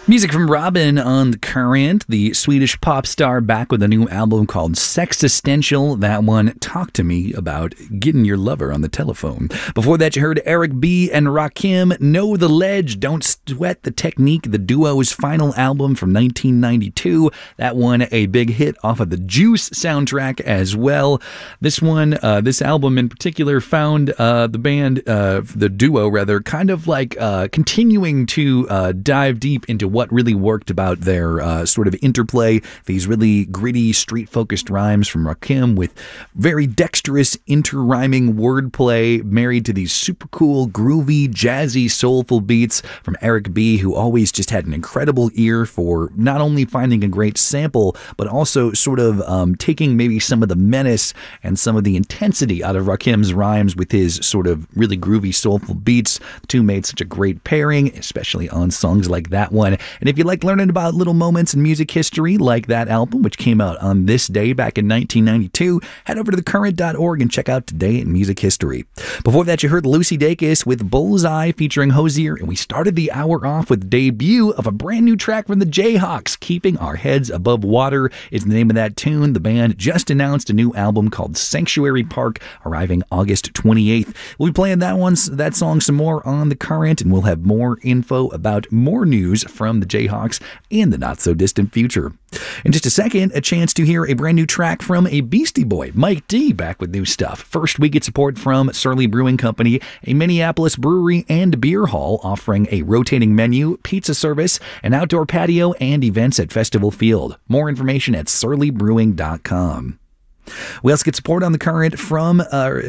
Music from Robin on The Current, the Swedish pop star, back with a new album called Sexistential. That one, Talk to Me About Getting Your Lover on the Telephone. Before that, you heard Eric B. and Rakim, Know the Ledge, Don't Sweat the Technique, the duo's final album from 1992. That one, a big hit off of the Juice soundtrack as well. This album in particular found the band, the duo rather, kind of like continuing to dive deep into what really worked about their sort of interplay, these really gritty, street-focused rhymes from Rakim with very dexterous interrhyming wordplay married to these super cool, groovy, jazzy, soulful beats from Eric B., who always just had an incredible ear for not only finding a great sample, but also sort of taking maybe some of the menace and some of the intensity out of Rakim's rhymes with his sort of really groovy, soulful beats. The two made such a great pairing, especially on songs like that one. And if you like learning about little moments in music history like that album, which came out on this day back in 1992, head over to thecurrent.org and check out Today in Music History. Before that, you heard Lucy Dacus with Bullseye featuring Hozier, and we started the hour off with the debut of a brand new track from the Jayhawks. Keeping Our Heads Above Water is the name of that tune. The band just announced a new album called Sanctuary Park, arriving August 28th. We'll be playing that song some more on The Current, and we'll have more info about more news from the Jayhawks in the not-so-distant future. In just a second, a chance to hear a brand new track from a Beastie Boy, Mike D, back with new stuff. First, we get support from Surly Brewing Company, a Minneapolis brewery and beer hall offering a rotating menu, pizza service, an outdoor patio, and events at Festival Field. More information at surlybrewing.com. We also get support on The Current from,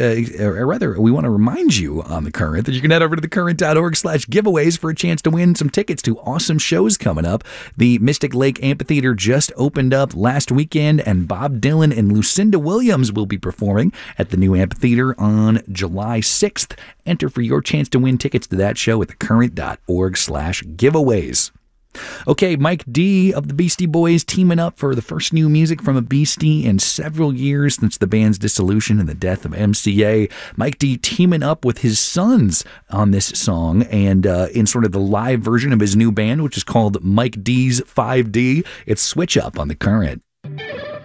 we want to remind you on The Current that you can head over to thecurrent.org/giveaways for a chance to win some tickets to awesome shows coming up. The Mystic Lake Amphitheater just opened up last weekend, and Bob Dylan and Lucinda Williams will be performing at the new amphitheater on July 6th. Enter for your chance to win tickets to that show at thecurrent.org/giveaways. Okay, Mike D of the Beastie Boys teaming up for the first new music from a Beastie in several years since the band's dissolution and the death of MCA. Mike D teaming up with his sons on this song, and in sort of the live version of his new band, which is called Mike D's 5D. It's Switch Up on The Current.